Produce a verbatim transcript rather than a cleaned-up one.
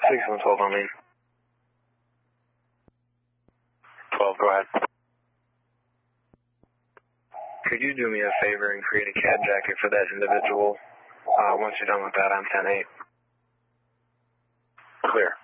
six one twelve on me. twelve, go ahead. Could you do me a favor and create a cab jacket for that individual? Uh, once you're done with that, I'm ten eight. Clear.